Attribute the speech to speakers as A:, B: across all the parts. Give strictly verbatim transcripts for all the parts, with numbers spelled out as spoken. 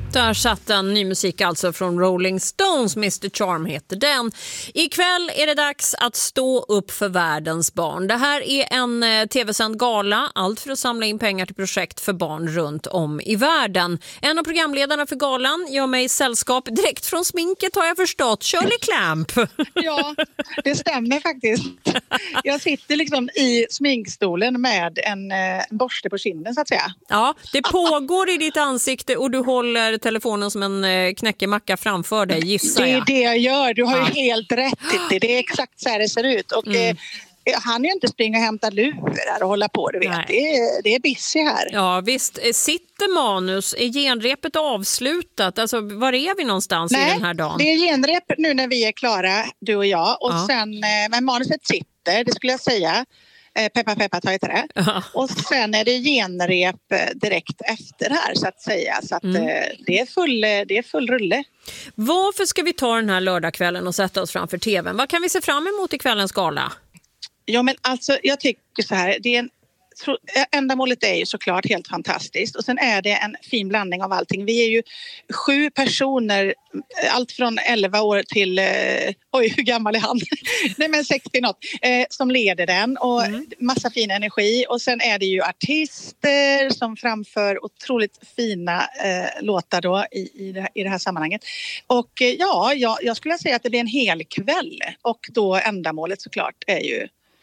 A: Där satt en ny musik alltså från Rolling Stones, mister Charm heter den. Ikväll är det dags att stå upp för världens barn. Det här är en eh, tv-sänd gala, allt för att samla in pengar till projekt för barn runt om i världen. En av programledarna för galan gör mig sällskap direkt från sminket har jag förstått, Shirley Clamp.
B: Ja, det stämmer faktiskt. Jag sitter liksom i sminkstolen med en, en borste på kinden så att säga.
A: Ja, det pågår i ditt ansikte och du håller telefonen som en eh, knäckemacka framför dig, gissar jag.
B: Det är det jag gör, du har ju
A: Ja.
B: helt rätt i det. Det är exakt så här det ser ut. Och mm. eh, han är inte springa och hämta lurar och hålla på, du vet. Det är, det är busy här.
A: Ja, visst. Sitter manus? Är genrepet avslutat? Alltså, var är vi någonstans
B: Nej,
A: i den här dagen?
B: det är genrep nu när vi är klara, du och jag. Och
A: Ja.
B: sen, eh, men manuset sitter, det skulle jag säga. Peppa Peppa tar i trä.
A: Ja.
B: Och sen är det genrep direkt efter här så att säga. Så att mm. det, är full, det är full rulle.
A: Varför ska vi ta den här lördagskvällen och sätta oss framför tvn? Vad kan vi se fram emot i kvällens gala?
B: Ja men alltså jag tycker så här, det är en ändamålet är ju såklart helt fantastiskt och sen är det en fin blandning av allting. Vi är ju sju personer, allt från elva år till, eh, oj hur gammal är han? Nej men sextio något, eh, som leder den och mm. massa fin energi och sen är det ju artister som framför otroligt fina eh, låtar då i, i, det, i det här sammanhanget. Och eh, ja, jag, jag skulle säga att det blir en hel kväll och då ändamålet såklart är ju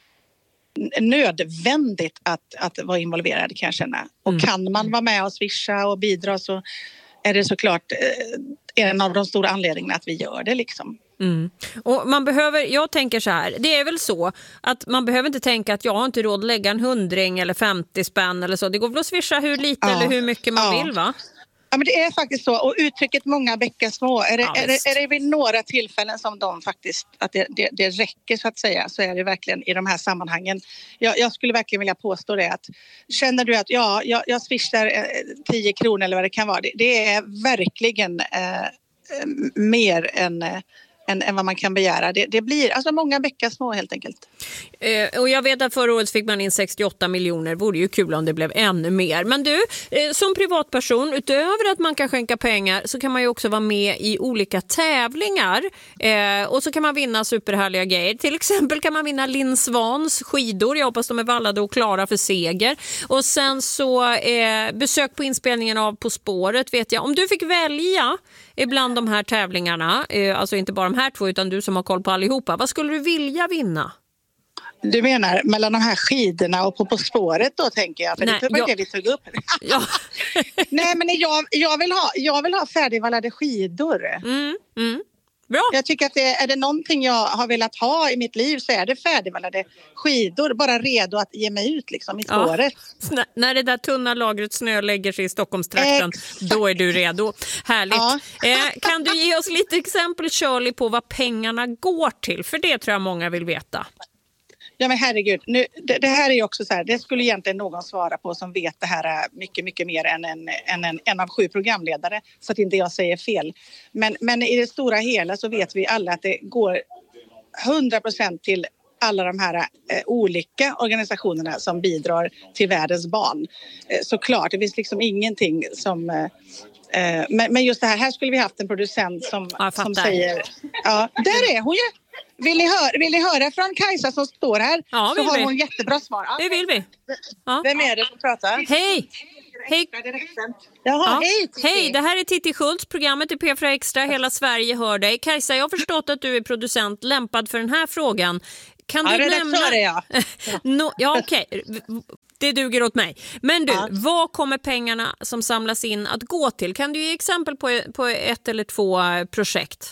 B: nödvändigt att, att vara involverad kan jag känna. Och mm. kan man vara med och swisha och bidra så är det såklart eh, en av de stora anledningarna att vi gör det liksom.
A: Mm. Och man behöver, jag tänker så här, det är väl så att man behöver inte tänka att jag har inte råd att lägga en hundring eller femtio spänn eller så. Det går väl att swisha hur lite ja. eller hur mycket man ja. vill va?
B: Ja men det är faktiskt så och uttrycket många bäckar små är det, ja, är, det, är det vid några tillfällen som de faktiskt att det, det, det räcker så att säga så är det verkligen i de här sammanhangen. Jag, jag skulle verkligen vilja påstå det att känner du att ja jag, jag swishar eh, tio kronor eller vad det kan vara det, det är verkligen eh, mer än eh, Än, än vad man kan begära. Det, det blir alltså många bäckar små helt enkelt.
A: Eh, och jag vet att förra året fick man in sextioåtta miljoner. Vore ju kul om det blev ännu mer. Men du, eh, som privatperson, utöver att man kan skänka pengar så kan man ju också vara med i olika tävlingar. Eh, och så kan man vinna superhärliga grejer. Till exempel kan man vinna Linn Swans skidor. Jag hoppas de är vallade och klara för seger. Och sen så eh, besök på inspelningen av På spåret vet jag. Om du fick välja ibland de här tävlingarna, eh, alltså inte bara de här två utan du som har koll på allihopa, vad skulle du vilja vinna?
B: Du menar mellan de här skidorna och på, på spåret då tänker jag, för Nej, det var jag... det vi tog upp.
A: Ja.
B: Nej men jag, jag, vill ha, jag vill ha färdigvallade skidor.
A: Mm, mm. Bra.
B: Jag tycker att det, är det någonting jag har velat ha i mitt liv så är det färdigvallade skidor. Bara redo att ge mig ut liksom i spåret.
A: Ja. N- när det där tunna lagret snö lägger sig i Stockholmstrakten, Exakt. Då är du redo. Härligt. Ja. Eh, kan du ge oss lite exempel, Shirley, på vad pengarna går till? För det tror jag många vill veta.
B: Ja men herregud, nu, det, det här är ju också så här, det skulle egentligen någon svara på som vet det här mycket, mycket mer än en, än en, en av sju programledare så att inte jag säger fel. Men, men i det stora hela så vet vi alla att det går hundra procent till alla de här eh, olika organisationerna som bidrar till världens barn. Eh, såklart, det finns liksom ingenting som... Eh, men, men just det här, här skulle vi haft en producent som, som säger... Ja, där är hon ju! Vill ni, höra, vill ni höra från Kajsa som står här?
A: Ja,
B: så har
A: vi.
B: hon jättebra svar. Ja.
A: Det vill vi. Ja.
B: Vem är det som pratar?
A: Hej! Hej.
B: Jaha,
A: Ja.
B: hej,
A: Hej, det här är Titti Schultz. Programmet är P fyra Extra. Hela Sverige hör dig. Kajsa, jag har förstått att du är producent lämpad för den här frågan. Kan
B: ja,
A: du
B: redaktör
A: nämna...
B: är jag.
A: no, ja, okej. Okay. Det duger åt mig. Men du,
B: ja.
A: vad kommer pengarna som samlas in att gå till? Kan du ge exempel på, på ett eller två projekt?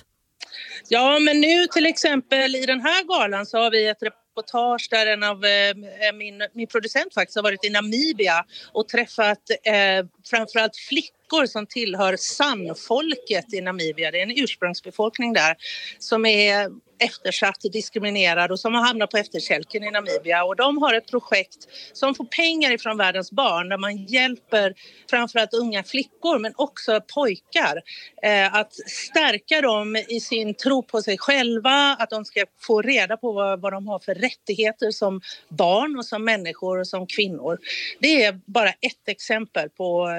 C: Ja, men nu till exempel i den här galan så har vi ett reportage där en av eh, min, min producent faktiskt har varit i Namibia och träffat eh, framförallt flickor som tillhör San-folket i Namibia. Det är en ursprungsbefolkning där som är eftersatt, diskriminerad och som har hamnat på efterkälken i Namibia. Och de har ett projekt som får pengar ifrån världens barn där man hjälper framförallt unga flickor men också pojkar eh, att stärka dem i sin tro på sig själva, att de ska få reda på vad, vad de har för rättigheter som barn och som människor och som kvinnor. Det är bara ett exempel på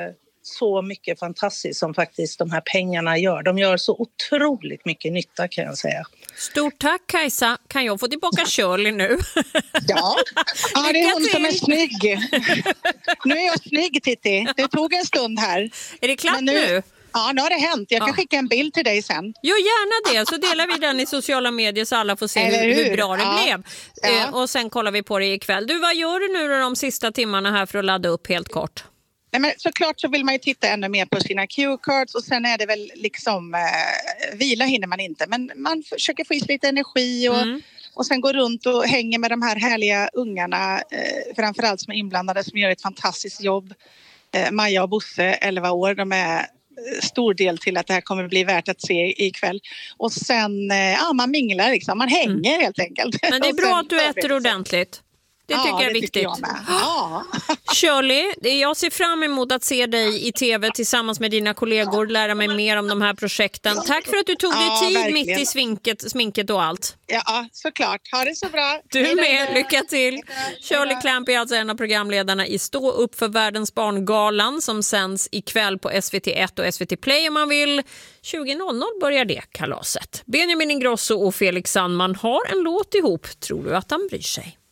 C: så mycket fantastiskt som faktiskt de här pengarna gör. De gör så otroligt mycket nytta, kan jag säga.
A: Stort tack, Kajsa. Kan jag få tillbaka Shirley nu?
B: Ja, ja det är hon som är snygg. Nu är jag snygg, Titti. Det tog en stund här.
A: Är det klart
B: nu,
A: nu?
B: Ja, nu har det hänt. Jag kan ja. skicka en bild till dig sen.
A: Jo, gärna det. Så delar vi den i sociala medier så alla får se hur, hur bra det ja. blev. Ja. Eh, och sen kollar vi på det ikväll. Du, vad gör du nu då de sista timmarna här för att ladda upp helt kort?
B: Nej, men såklart så vill man ju titta ännu mer på sina cue-cards och sen är det väl liksom eh, vila hinner man inte. Men man försöker få i sig lite energi och, mm. och sen gå runt och hänga med de här härliga ungarna, eh, framförallt som är inblandade, som gör ett fantastiskt jobb. Eh, Maja och Bosse, elva år, de är stor del till att det här kommer bli värt att se ikväll. Och sen, ja, man minglar liksom, man hänger mm. helt enkelt.
A: Men det är bra att du äter ordentligt. Det tycker ja, jag är
B: det
A: viktigt.
B: Jag ja.
A: Shirley, jag ser fram emot att se dig i tv tillsammans med dina kollegor, lära mig mer om de här projekten. Tack för att du tog dig ja, tid verkligen. mitt i sminket, sminket och allt.
B: Ja, såklart. Ha det så bra.
A: Du med, lycka till. Shirley Clamp är alltså en av programledarna i Stå upp för världens barngalan som sänds ikväll på S V T ett och S V T Play om man vill. tjugo noll noll börjar det kalaset. Benjamin Ingrosso och Felix Sandman har en låt ihop. Tror du att han bryr sig?